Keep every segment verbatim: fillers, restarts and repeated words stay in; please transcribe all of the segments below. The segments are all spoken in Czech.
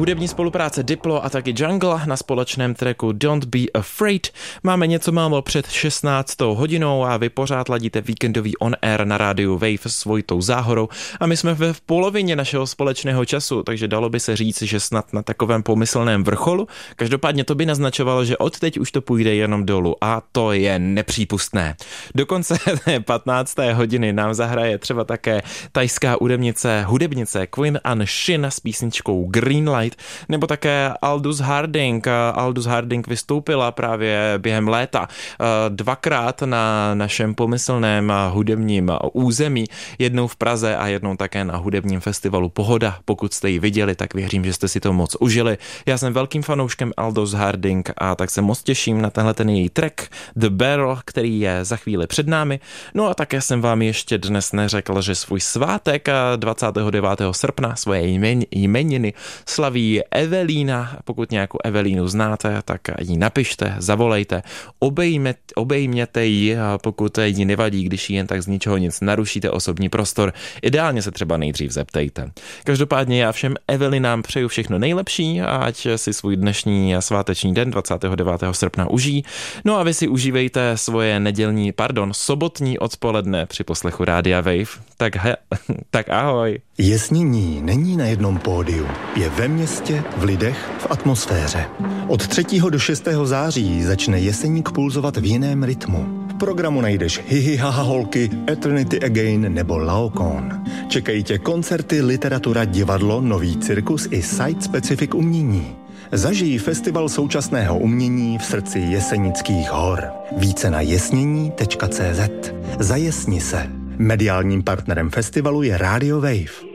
Hudební spolupráce Diplo a taky Jungle na společném tracku Don't Be Afraid. Máme něco málo před šestnáctou hodinou a vy pořád ladíte víkendový on air na rádiu Wave s Vojtou Záhorou a my jsme v polovině našeho společného času, takže dalo by se říct, že snad na takovém pomyslném vrcholu. Každopádně to by naznačovalo, že od teď už to půjde jenom dolů a to je nepřípustné. Do konce patnácté hodiny nám zahraje třeba také tajská hudebnice, hudebnice Queen Anne Shin s písničkou Greenlight, nebo také Aldous Harding. Aldous Harding vystoupila právě během léta dvakrát na našem pomyslném hudebním území, jednou v Praze a jednou také na hudebním festivalu Pohoda. Pokud jste ji viděli, tak věřím, že jste si to moc užili. Já jsem velkým fanouškem Aldous Harding a tak se moc těším na tenhle ten její track The Barrel, který je za chvíli před námi. No a také jsem vám ještě dnes neřekl, že svůj svátek dvacátého devátého srpna svoje jmeniny slaví Evelína. Pokud nějakou Evelínu znáte, tak ji napište, zavolejte, obejme, obejměte ji, pokud jí nevadí, když jí jen tak z ničeho nic narušíte osobní prostor. Ideálně se třeba nejdřív zeptejte. Každopádně já všem Evelinám přeju všechno nejlepší a ať si svůj dnešní sváteční den dvacátého devátého srpna užijí. No a vy si užívejte svoje nedělní, pardon, sobotní odpoledne při poslechu Rádia Wave. Tak, he, tak ahoj. Jesnění není na jednom pódiu. Je ve městě, v lidech, v atmosféře. Od třetího do šestého září začne Jeseník pulzovat v jiném rytmu. V programu najdeš Hihi haha holky, Eternity Again nebo Laocoon. Čekají tě koncerty, literatura, divadlo, nový cirkus i site-specific umění. Zažij festival současného umění v srdci Jesenických hor. Více na jesnění tečka cé zet. Zajesni se. Mediálním partnerem festivalu je Radio Wave.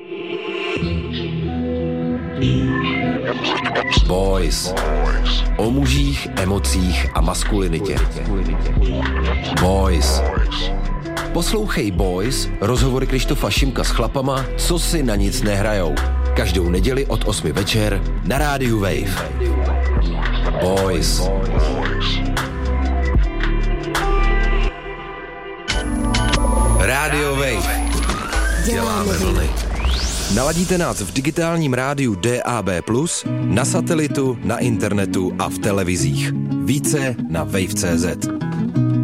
Boys. O mužích, emocích a maskulinitě. Boys. Poslouchej Boys, rozhovory Krištofa Šimka s chlapama, co si na nic nehrajou. Každou neděli od osmi večer na rádiu Wave. Boys. Radio Wave. Děláme vlny. Naladíte nás v digitálním rádiu D A B plus, na satelitu, na internetu a v televizích. Více na wave tečka cé zet.